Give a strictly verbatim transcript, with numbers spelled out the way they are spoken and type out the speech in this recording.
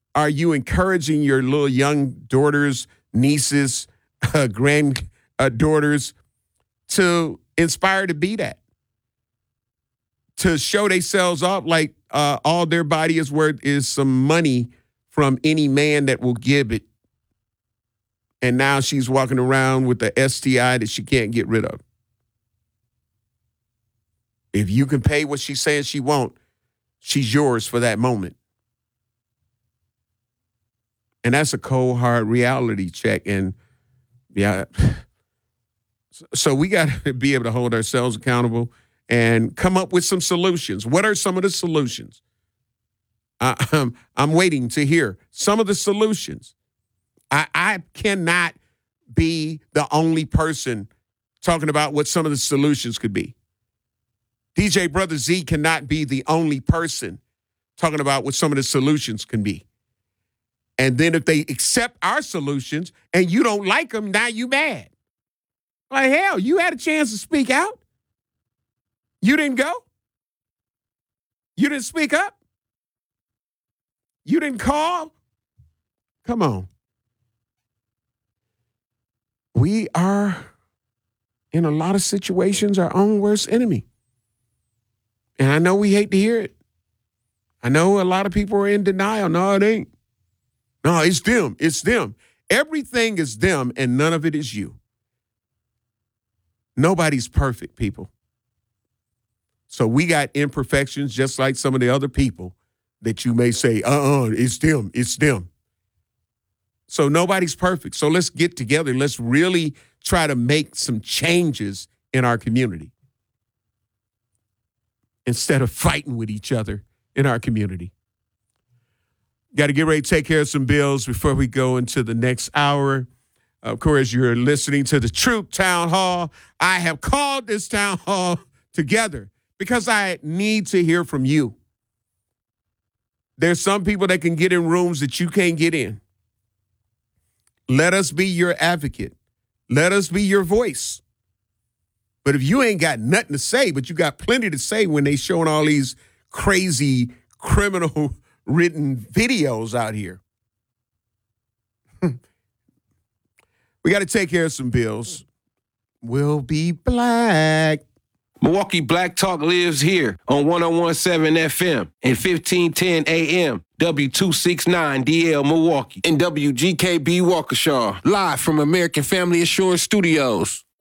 Are you encouraging your little young daughters, nieces, uh, granddaughters to inspire to be that? To show themselves off like uh, all their body is worth is some money from any man that will give it. And now she's walking around with the S T I that she can't get rid of. If you can pay what she's saying she won't, she's yours for that moment. And that's a cold, hard reality check. And yeah, so we got to be able to hold ourselves accountable and come up with some solutions. What are some of the solutions? I, I'm, I'm waiting to hear some of the solutions. I, I cannot be the only person talking about what some of the solutions could be. D J Brother Z cannot be the only person talking about what some of the solutions can be. And then if they accept our solutions and you don't like them, now you mad. Like, hell, you had a chance to speak out. You didn't go. You didn't speak up. You didn't call. Come on. We are, in a lot of situations, our own worst enemy. And I know we hate to hear it. I know a lot of people are in denial. No, it ain't. No, it's them. It's them. Everything is them, and none of it is you. Nobody's perfect, people. So we got imperfections just like some of the other people that you may say, uh-uh, it's them, it's them. So nobody's perfect. So let's get together. Let's really try to make some changes in our community instead of fighting with each other in our community. Got to get ready to take care of some bills before we go into the next hour. Of course, you're listening to the Truth Town Hall. I have called this town hall together because I need to hear from you. There's some people that can get in rooms that you can't get in. Let us be your advocate. Let us be your voice. But if you ain't got nothing to say, but you got plenty to say when they showing all these crazy criminal written videos out here. We got to take care of some bills. We'll be black. Milwaukee Black Talk lives here on one oh one seven F M and fifteen ten A M, W two sixty-nine D L Milwaukee, and W G K B Waukesha, live from American Family Assurance Studios.